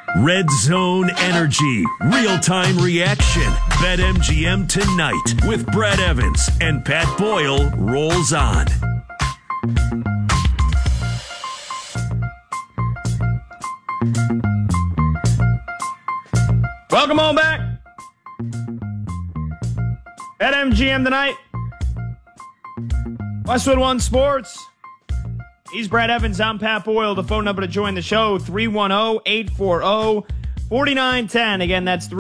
Red Zone Energy, real-time reaction. BetMGM tonight with Brad Evans and Pat Boyle rolls on. Welcome on back. BetMGM tonight. Westwood One Sports. He's Brad Evans. I'm Pat Boyle. The phone number to join the show, 310-840-4910. Again, that's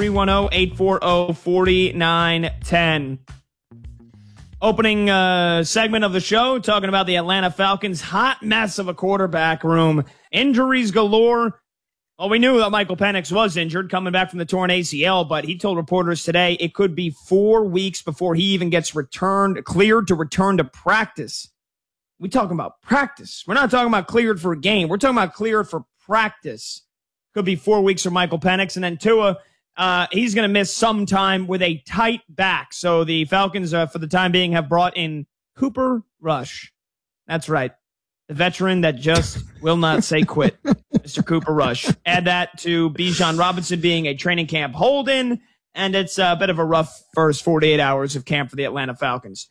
310-840-4910. Opening segment of the show, talking about the Atlanta Falcons' hot mess of a quarterback room. Injuries galore. Well, we knew that Michael Penix was injured coming back from the torn ACL, but he told reporters today it could be 4 weeks before he even gets cleared to return to practice. We talking about practice. We're not talking about cleared for a game. We're talking about cleared for practice. Could be 4 weeks for Michael Penix. And then Tua, he's going to miss some time with a tight back. So the Falcons, for the time being, have brought in Cooper Rush. That's right. The veteran that just will not say quit, Mr. Cooper Rush. Add that to Bijan Robinson being a training camp hold-in, and it's a bit of a rough first 48 hours of camp for the Atlanta Falcons.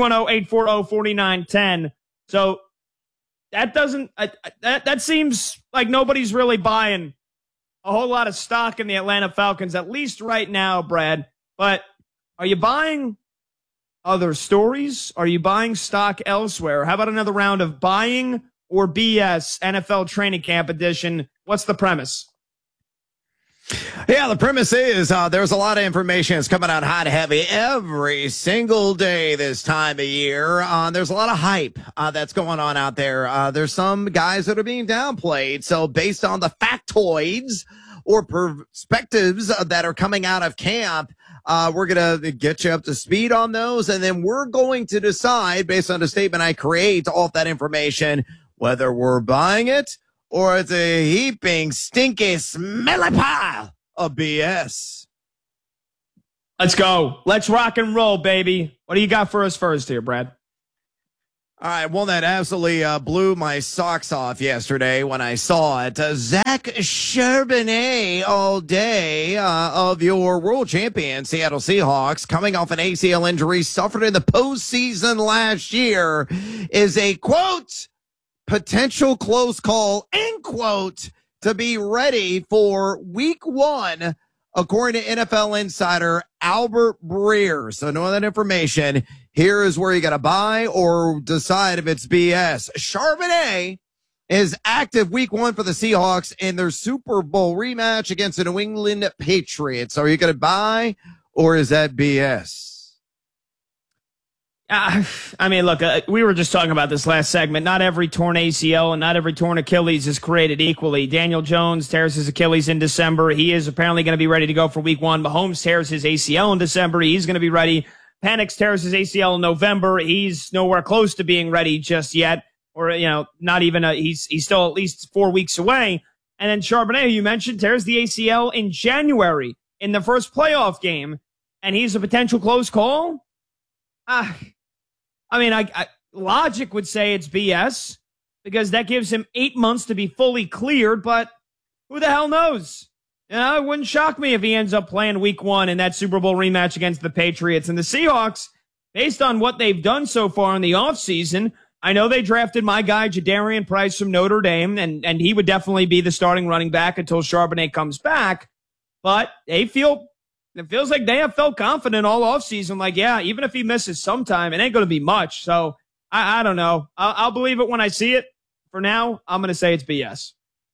310-840-4910. So that doesn't that seems like nobody's really buying a whole lot of stock in the Atlanta Falcons, at least right now, Brad. But are you buying other stories? Are you buying stock elsewhere? How about another round of buying or BS NFL training camp edition? What's the premise? Yeah, the premise is there's a lot of information that's coming out hot and heavy every single day this time of year. There's a lot of hype that's going on out there. There's some guys that are being downplayed. So based on the factoids or perspectives that are coming out of camp, we're going to get you up to speed on those. And then we're going to decide, based on the statement I create off that information, whether we're buying it or it's a heaping, stinky, smelly pile of BS. Let's go. Let's rock and roll, baby. What do you got for us first here, Brad? All right, one that absolutely blew my socks off yesterday when I saw it. Zach Charbonnet all day of your world champion Seattle Seahawks, coming off an ACL injury suffered in the postseason last year, is a, quote, potential close call, end quote, to be ready for week 1, according to NFL insider Albert Breer. So knowing that information, here is where you got to buy or decide if it's BS. Charbonnet is active week 1 for the Seahawks in their Super Bowl rematch against the New England Patriots. Are you going to buy or is that BS? I mean, look, we were just talking about this last segment. Not every torn ACL and not every torn Achilles is created equally. Daniel Jones tears his Achilles in December. He is apparently going to be ready to go for week 1. Mahomes tears his ACL in December. He's going to be ready. Penix tears his ACL in November. He's nowhere close to being ready just yet. Or, not even he's still at least 4 weeks away. And then Charbonnet, who you mentioned, tears the ACL in January in the first playoff game. And he's a potential close call? I mean, logic would say it's BS because that gives him 8 months to be fully cleared, but who the hell knows? It wouldn't shock me if he ends up playing week 1 in that Super Bowl rematch against the Patriots. And the Seahawks, based on what they've done so far in the offseason, I know they drafted my guy, Jadarian Price from Notre Dame, and he would definitely be the starting running back until Charbonnet comes back. But it feels like they have felt confident all offseason. Like, yeah, even if he misses sometime, it ain't going to be much. So I don't know. I'll believe it when I see it. For now, I'm going to say it's BS.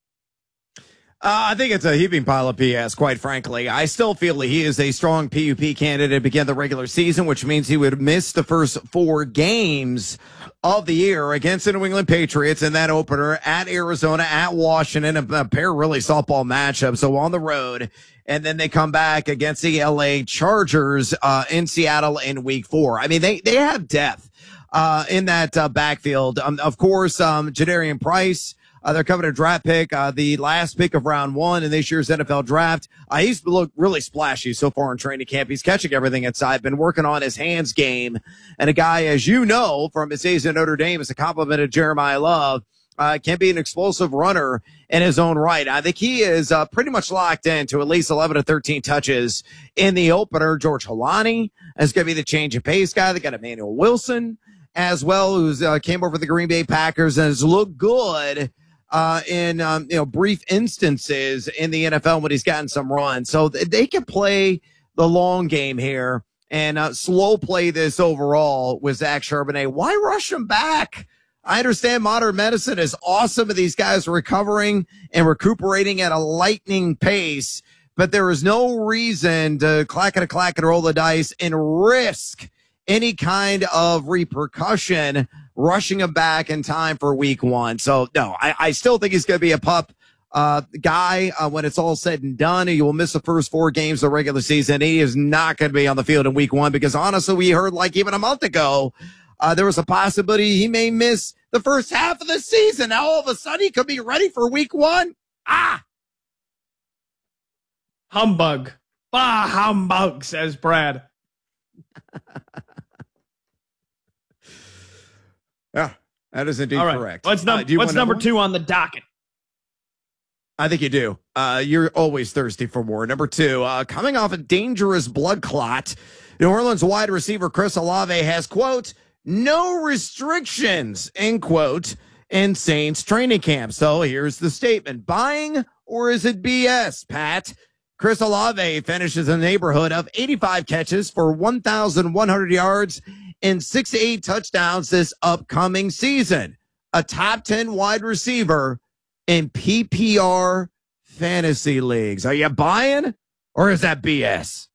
I think it's a heaping pile of BS, quite frankly. I still feel he is a strong PUP candidate to begin the regular season, which means he would miss the first 4 games of the year against the New England Patriots in that opener, at Arizona, at Washington, a pair of really softball matchups, so on the road. And then they come back against the LA Chargers in Seattle in week 4. I mean, they have depth in that backfield. Of course, Jadarian Price, they're coming a draft pick, the last pick of round 1 in this year's NFL draft. He's looked really splashy so far in training camp. He's catching everything inside, been working on his hands game. And a guy, as you know, from his days at Notre Dame, is a compliment of Jeremiah Love. Can be an explosive runner in his own right. I think he is pretty much locked into at least 11 to 13 touches in the opener. George Holani is going to be the change of pace guy. They got Emmanuel Wilson as well, who's came over the Green Bay Packers and has looked good in brief instances in the NFL when he's gotten some run. So they can play the long game here and slow play this overall with Zach Charbonnet. Why rush him back? I understand modern medicine is awesome and these guys are recovering and recuperating at a lightning pace, but there is no reason to clack and roll the dice and risk any kind of repercussion rushing him back in time for week one. So, no, I still think he's going to be a pup guy when it's all said and done. He will miss the first 4 games of the regular season. He is not going to be on the field in week one because, honestly, we heard like even a month ago, there was a possibility he may miss the first half of the season. Now, all of a sudden, he could be ready for week one. Humbug. Bah, humbug, says Brad. Yeah, that is indeed correct. What's number 2 on the docket? I think you do. You're always thirsty for more. Number 2, coming off a dangerous blood clot, New Orleans wide receiver Chris Olave has, quote, no restrictions, end quote, in Saints training camp. So here's the statement. Buying or is it BS, Pat? Chris Olave finishes in the neighborhood of 85 catches for 1,100 yards and 6 to 8 touchdowns this upcoming season. A top 10 wide receiver in PPR fantasy leagues. Are you buying or is that BS?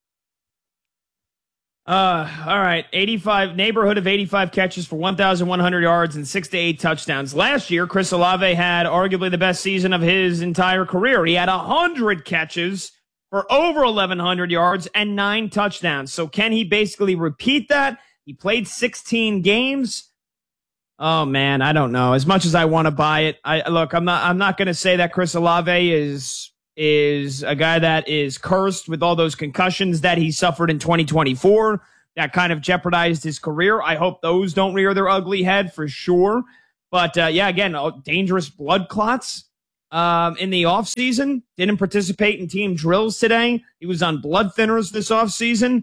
All right. Neighborhood of 85 catches for 1,100 yards and 6 to 8 touchdowns. Last year, Chris Olave had arguably the best season of his entire career. He had 100 catches for over 1,100 yards and 9 touchdowns. So can he basically repeat that? He played 16 games. Oh man, I don't know. As much as I want to buy it, I'm not going to say that Chris Olave is a guy that is cursed with all those concussions that he suffered in 2024 that kind of jeopardized his career. I hope those don't rear their ugly head for sure. But again, dangerous blood clots in the offseason. Didn't participate in team drills today. He was on blood thinners this offseason.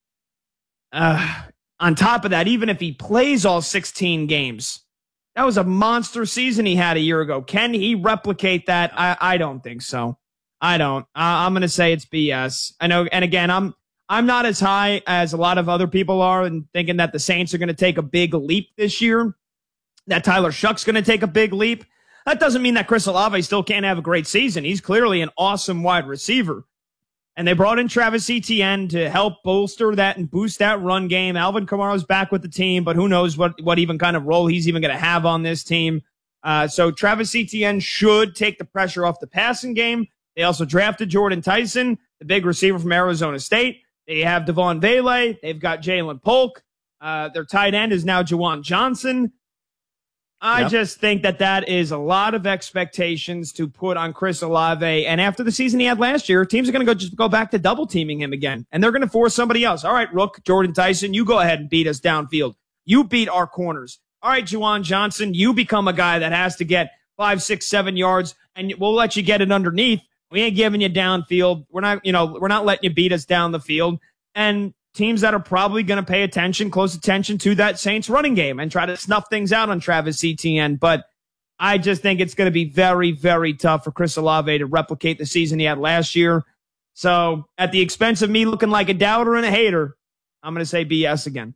On top of that, even if he plays all 16 games, that was a monster season he had a year ago. Can he replicate that? I don't think so. I don't. I'm going to say it's BS. I know. And again, I'm not as high as a lot of other people are and thinking that the Saints are going to take a big leap this year, that Tyler Shuck's going to take a big leap. That doesn't mean that Chris Olave still can't have a great season. He's clearly an awesome wide receiver. And they brought in Travis Etienne to help bolster that and boost that run game. Alvin Kamara's back with the team, but who knows what even kind of role he's even going to have on this team. So Travis Etienne should take the pressure off the passing game. They also drafted Jordan Tyson, the big receiver from Arizona State. They have Devon Vele. They've got Jalen Polk. Their tight end is now Juwan Johnson. I just think that is a lot of expectations to put on Chris Olave. And after the season he had last year, teams are going to go back to double teaming him again. And they're going to force somebody else. All right, Rook, Jordan Tyson, you go ahead and beat us downfield. You beat our corners. All right, Juwan Johnson, you become a guy that has to get 5, 6, 7 yards, and we'll let you get it underneath. We ain't giving you downfield. We're not letting you beat us down the field. And teams that are probably going to pay close attention to that Saints running game and try to snuff things out on Travis Etienne. But I just think it's going to be very, very tough for Chris Olave to replicate the season he had last year. So at the expense of me looking like a doubter and a hater, I'm going to say BS again.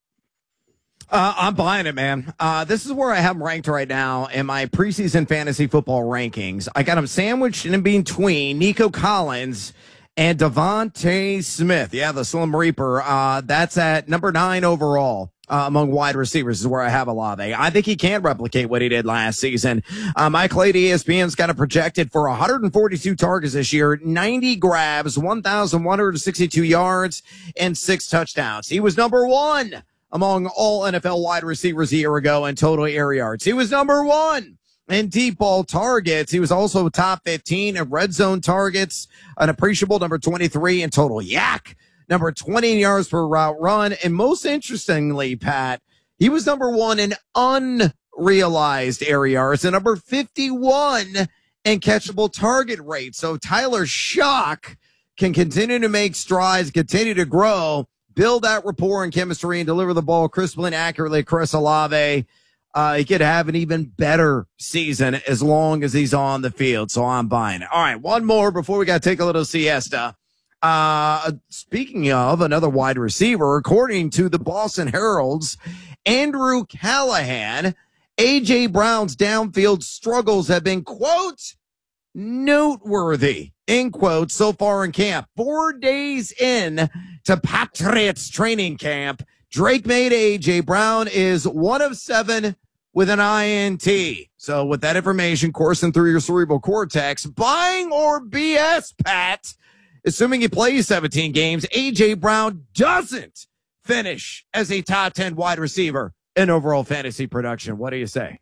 I'm buying it, man. This is where I have him ranked right now in my preseason fantasy football rankings. I got him sandwiched in between Nico Collins and Devontae Smith. Yeah, the Slim Reaper. That's at number 9 overall among wide receivers is where I have Olave. I think he can replicate what he did last season. Mike Clay, ESPN's got it projected for 142 targets this year, 90 grabs, 1,162 yards, and 6 touchdowns. He was number 1 among all NFL wide receivers a year ago in total air yards. He was number 1 in deep ball targets. He was also top 15 in red zone targets, an appreciable number 23 in total yak, number 20 in yards per route run. And most interestingly, Pat, he was number 1 in unrealized air yards and number 51 and catchable target rate. So Tyler Shock can continue to make strides, continue to grow, build that rapport and chemistry, and deliver the ball crisply and accurately. Chris Olave, he could have an even better season as long as he's on the field. So I'm buying it. All right, one more before we got to take a little siesta. Speaking of another wide receiver, according to the Boston Herald's Andrew Callahan, A.J. Brown's downfield struggles have been, quote, noteworthy, end quote, so far in camp. 4 days in to Patriots training camp, Drake made A.J. Brown is 1 of 7 with an INT. So with that information coursing through your cerebral cortex, buying or BS, Pat? Assuming he plays 17 games, A.J. Brown doesn't finish as a top 10 wide receiver in overall fantasy production. What do you say?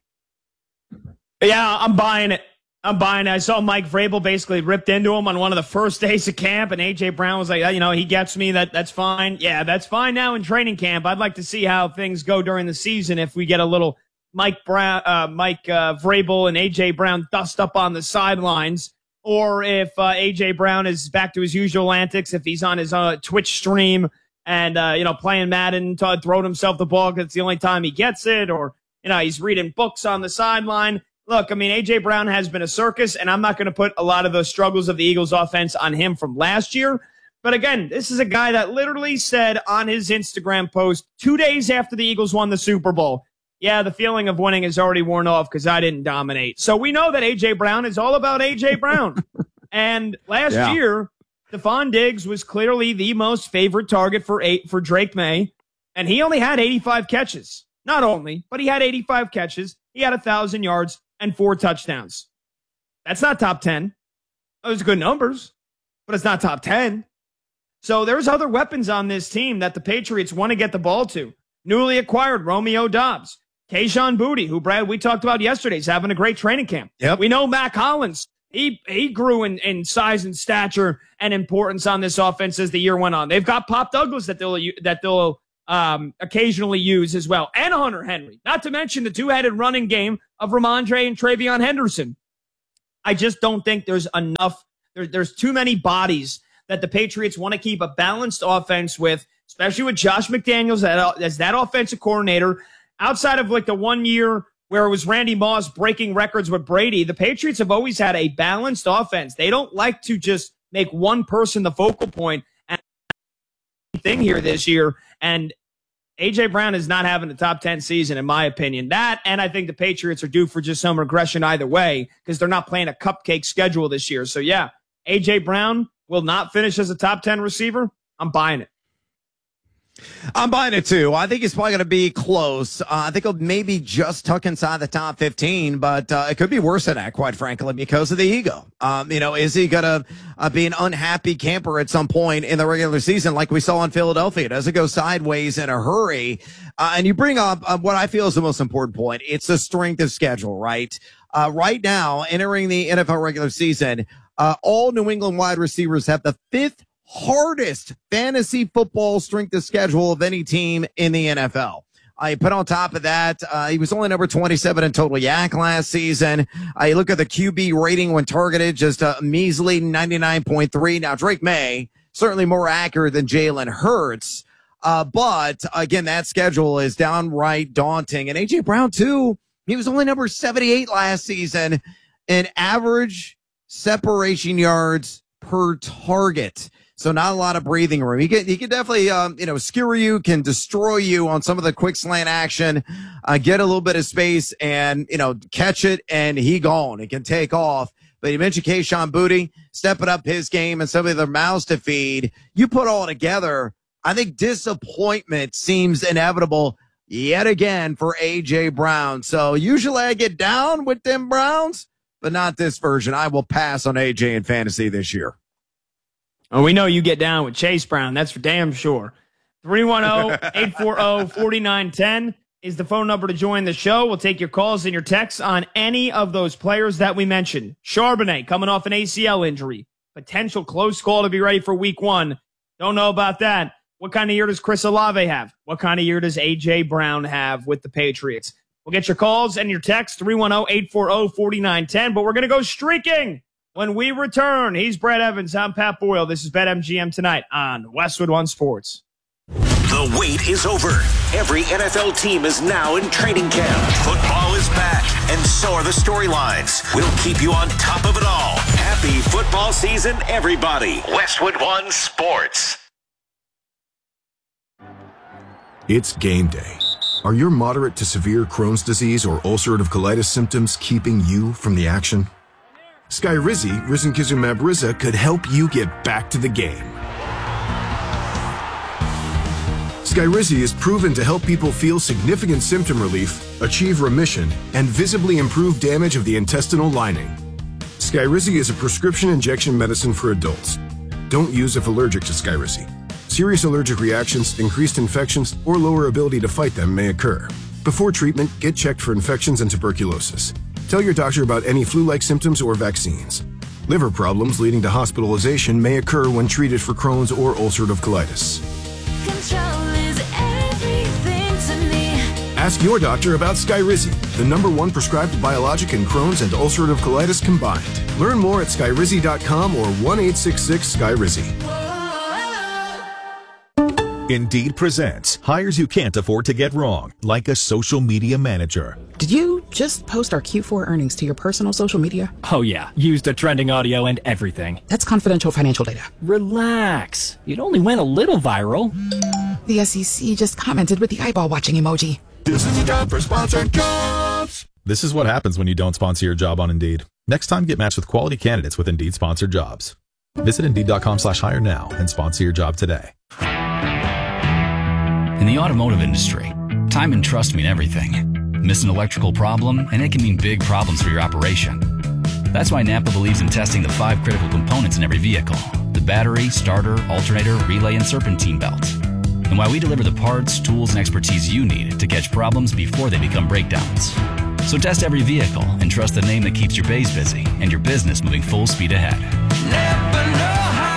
Yeah, I'm buying it. I saw Mike Vrabel basically ripped into him on one of the first days of camp, and A.J. Brown was like, he gets me. That's fine. Yeah, that's fine now in training camp. I'd like to see how things go during the season if we get a little Mike Vrabel and A.J. Brown dust up on the sidelines. Or if A.J. Brown is back to his usual antics, if he's on his Twitch stream and, playing Madden, throwing himself the ball because it's the only time he gets it, or, he's reading books on the sideline. Look, A.J. Brown has been a circus, and I'm not going to put a lot of the struggles of the Eagles offense on him from last year. But again, this is a guy that literally said on his Instagram post 2 days after the Eagles won the Super Bowl, yeah, the feeling of winning is already worn off because I didn't dominate. So we know that A.J. Brown is all about A.J. Brown. And last year, Stephon Diggs was clearly the most favorite target for Drake May, and he only had 85 catches. Not only, but he had 85 catches. He had 1,000 yards and 4 touchdowns. That's not top 10. Those are good numbers, but it's not top 10. So there's other weapons on this team that the Patriots want to get the ball to. Newly acquired Romeo Doubs. Kayshon Boutte, who, Brad, we talked about yesterday, is having a great training camp. Yep. We know Mac Hollins. He grew in size and stature and importance on this offense as the year went on. They've got Pop Douglas that they'll occasionally use as well, and Hunter Henry. Not to mention the two-headed running game of Ramondre and Travion Henderson. I just don't think there's enough. There's too many bodies that the Patriots want to keep a balanced offense with, especially with Josh McDaniels as that offensive coordinator. Outside of like the 1 year where it was Randy Moss breaking records with Brady, the Patriots have always had a balanced offense. They don't like to just make one person the focal point. And thing here this year, and A.J. Brown is not having a top 10 season, in my opinion. That, and I think the Patriots are due for just some regression either way because they're not playing a cupcake schedule this year. So, yeah, A.J. Brown will not finish as a top 10 receiver. I'm buying it. I'm buying it too. I think he's probably going to be close. I think he'll maybe just tuck inside the top 15, but it could be worse than that, quite frankly, because of the ego. Is he going to be an unhappy camper at some point in the regular season like we saw in Philadelphia? Does it go sideways in a hurry? And you bring up what I feel is the most important point. It's the strength of schedule, right? Right now, entering the NFL regular season, all New England wide receivers have the 5th hardest fantasy football strength of schedule of any team in the NFL. You put on top of that, he was only number 27 in total yak last season. You look at the QB rating when targeted, just a measly 99.3. Now, Drake May, certainly more accurate than Jalen Hurts. But again, that schedule is downright daunting. And A.J. Brown, too, he was only number 78 last season in average separation yards per target. So not a lot of breathing room. He can definitely, skewer you, can destroy you on some of the quick slant action, get a little bit of space and, catch it and he gone. He can take off. But you mentioned Kayshon Boutte stepping up his game and some of their mouths to feed. You put all together, I think disappointment seems inevitable yet again for A.J. Brown. So usually I get down with them Browns, but not this version. I will pass on A.J. in fantasy this year. Oh, we know you get down with Chase Brown. That's for damn sure. 310-840-4910 is the phone number to join the show. We'll take your calls and your texts on any of those players that we mentioned. Charbonnet coming off an ACL injury. Potential close call to be ready for week 1. Don't know about that. What kind of year does Chris Olave have? What kind of year does A.J. Brown have with the Patriots? We'll get your calls and your texts, 310-840-4910. But we're going to go streaking when we return. He's Brett Evans. I'm Pat Boyle. This is BetMGM Tonight on Westwood One Sports. The wait is over. Every NFL team is now in training camp. Football is back, and so are the storylines. We'll keep you on top of it all. Happy football season, everybody. Westwood One Sports. It's game day. Are your moderate to severe Crohn's disease or ulcerative colitis symptoms keeping you from the action? Skyrizi, risankizumab Riza, could help you get back to the game. Skyrizi is proven to help people feel significant symptom relief, achieve remission, and visibly improve damage of the intestinal lining. Skyrizi is a prescription injection medicine for adults. Don't use if allergic to Skyrizi. Serious allergic reactions, increased infections, or lower ability to fight them may occur. Before treatment, get checked for infections and tuberculosis. Tell your doctor about any flu-like symptoms or vaccines. Liver problems leading to hospitalization may occur when treated for Crohn's or ulcerative colitis. Control is everything to me. Ask your doctor about Skyrizi, the #1 prescribed biologic in Crohn's and ulcerative colitis combined. Learn more at skyrizi.com or 1-866-SKYRIZI. Indeed presents hires you can't afford to get wrong, like a social media manager. Did you just post our Q4 earnings to your personal social media? Oh yeah, used the trending audio and everything. That's confidential financial data. Relax. It only went a little viral. The SEC just commented with the eyeball watching emoji. This is a job for sponsored jobs. This is what happens when you don't sponsor your job on Indeed. Next time, get matched with quality candidates with Indeed sponsored jobs. Visit Indeed.com/hire now and sponsor your job today. In the automotive industry, time and trust mean everything. Miss an electrical problem, and it can mean big problems for your operation. That's why Napa believes in testing the 5 critical components in every vehicle: the battery, starter, alternator, relay, and serpentine belt. And why we deliver the parts, tools, and expertise you need to catch problems before they become breakdowns. So test every vehicle and trust the name that keeps your bays busy and your business moving full speed ahead. Never know how.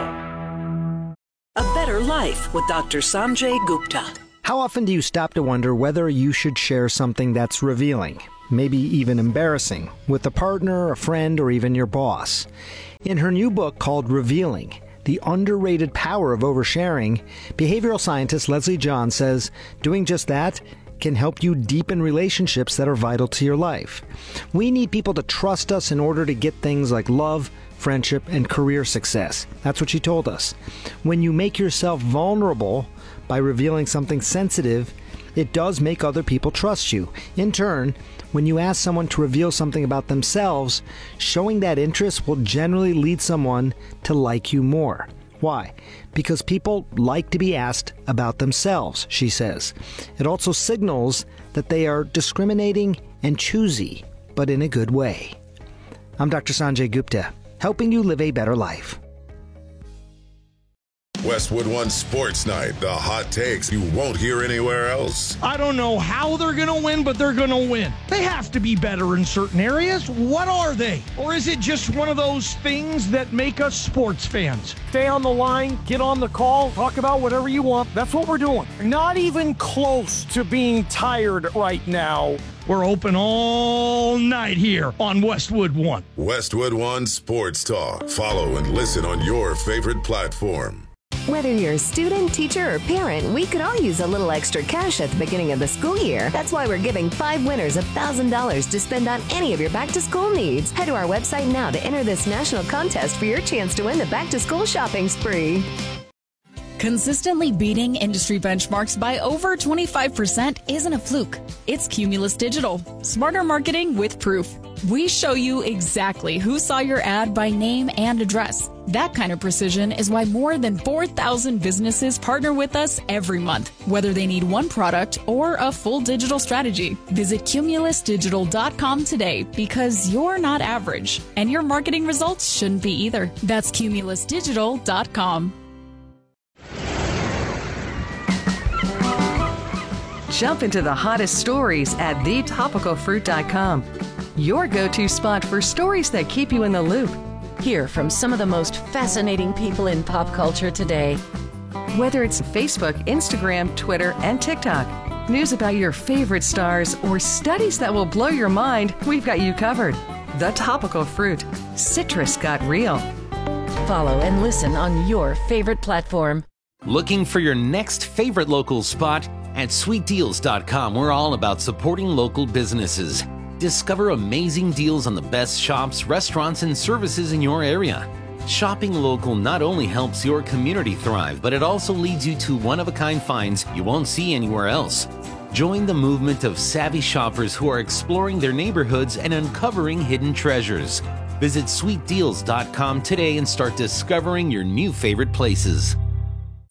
A Better Life with Dr. Sanjay Gupta. How often do you stop to wonder whether you should share something that's revealing, maybe even embarrassing, with a partner, a friend, or even your boss? In her new book called Revealing, The Underrated Power of Oversharing, behavioral scientist Leslie John says doing just that can help you deepen relationships that are vital to your life. We need people to trust us in order to get things like love, friendship, and career success. That's what she told us. When you make yourself vulnerable by revealing something sensitive, it does make other people trust you. In turn, when you ask someone to reveal something about themselves, showing that interest will generally lead someone to like you more. Why? Because people like to be asked about themselves, she says. It also signals that they are discriminating and choosy, but in a good way. I'm Dr. Sanjay Gupta, helping you live a better life. Westwood One Sports Night, the hot takes you won't hear anywhere else. I don't know how they're going to win, but they're going to win. They have to be better in certain areas. What are they? Or is it just one of those things that make us sports fans? Stay on the line, get on the call, talk about whatever you want. That's what we're doing. Not even close to being tired right now. We're open all night here on Westwood One. Westwood One Sports Talk. Follow and listen on your favorite platform. Whether you're a student, teacher, or parent, we could all use a little extra cash at the beginning of the school year. That's why we're giving 5 winners $1,000 to spend on any of your back-to-school needs. Head to our website now to enter this national contest for your chance to win the back-to-school shopping spree. Consistently beating industry benchmarks by over 25% isn't a fluke. It's Cumulus Digital. Smarter marketing with proof. We show you exactly who saw your ad by name and address. That kind of precision is why more than 4,000 businesses partner with us every month, whether they need one product or a full digital strategy. Visit cumulusdigital.com today because you're not average, and your marketing results shouldn't be either. That's cumulusdigital.com. Jump into the hottest stories at thetopicalfruit.com. Your go-to spot for stories that keep you in the loop. Hear from some of the most fascinating people in pop culture today. Whether it's Facebook, Instagram, Twitter, and TikTok, News about your favorite stars or studies that will blow your mind, we've got you covered. The Topical Fruit. Citrus got real. Follow and listen on your favorite platform. Looking for your next favorite local spot? At sweetdeals.com, we're all about supporting local businesses. Discover amazing deals on the best shops, restaurants, and services in your area. Shopping local not only helps your community thrive, but it also leads you to one-of-a-kind finds you won't see anywhere else. Join the movement of savvy shoppers who are exploring their neighborhoods and uncovering hidden treasures. Visit sweetdeals.com today and start discovering your new favorite places.